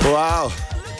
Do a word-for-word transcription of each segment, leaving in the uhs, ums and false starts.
Wow.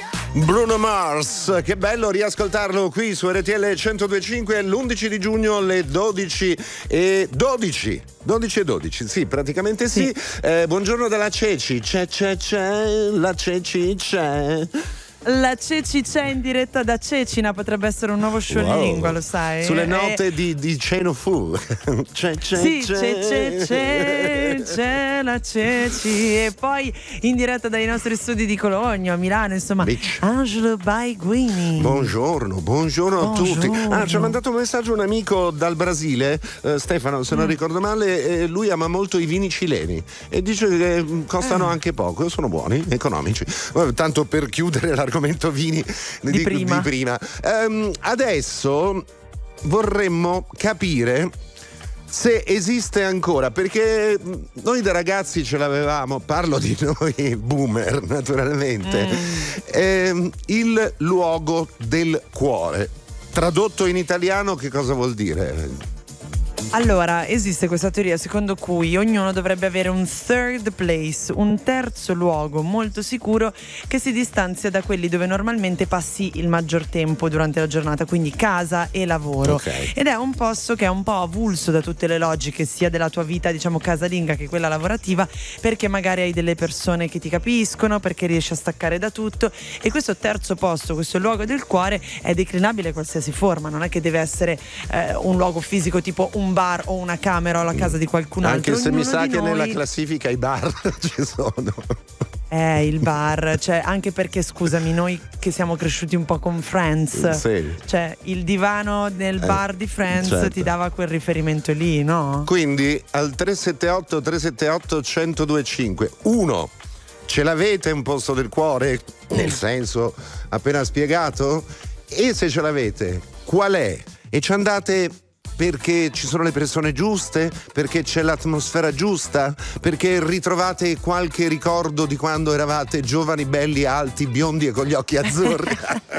Bruno Mars, che bello riascoltarlo qui su R T L centodue e cinque l'undici di giugno alle dodici e dodici. dodici e dodici, sì, praticamente sì. sì. Eh, buongiorno dalla Ceci. C'è, c'è, c'è, la Ceci c'è. La Ceci c'è in diretta da Cecina, potrebbe essere un nuovo show wow. di lingua, lo sai? Sulle note e... di, di Ceno Fu. C'è, c'è, sì, c'è. c'è, c'è, c'è, c'è la Ceci. E poi in diretta dai nostri studi di Cologno, a Milano, insomma, Bitch. Angelo Baiguini. Buongiorno, buongiorno, buongiorno a tutti. Ah, ci ha mandato un messaggio un amico dal Brasile, eh, Stefano, se non mm. ricordo male, eh, lui ama molto i vini cileni e dice che costano eh. anche poco, sono buoni, economici. Tanto per chiudere la argomento vini di, di prima, di prima. Um, adesso vorremmo capire se esiste ancora, perché noi da ragazzi ce l'avevamo, parlo di noi boomer naturalmente, mm. ehm, il luogo del cuore. Tradotto in italiano che cosa vuol dire? Allora, esiste questa teoria secondo cui ognuno dovrebbe avere un third place, un terzo luogo molto sicuro che si distanzia da quelli dove normalmente passi il maggior tempo durante la giornata, quindi casa e lavoro. Okay. Ed è un posto che è un po' avulso da tutte le logiche, sia della tua vita, diciamo, casalinga che quella lavorativa, perché magari hai delle persone che ti capiscono, perché riesci a staccare da tutto, e questo terzo posto, questo luogo del cuore, è declinabile a qualsiasi forma, non è che deve essere eh, un luogo fisico tipo un bar o una camera o la casa di qualcun altro. Anche se ognuno mi sa che noi... nella classifica i bar ci sono. Eh, il bar, cioè, anche perché, scusami, noi che siamo cresciuti un po' con Friends, sì. cioè il divano nel bar eh, di Friends certo. ti dava quel riferimento lì, no? Quindi al tre sette otto tre sette otto centodue e cinque, uno, ce l'avete un posto del cuore? Nel senso appena spiegato? E se ce l'avete, qual è? E ci andate perché ci sono le persone giuste, perché c'è l'atmosfera giusta, perché ritrovate qualche ricordo di quando eravate giovani, belli, alti, biondi e con gli occhi azzurri.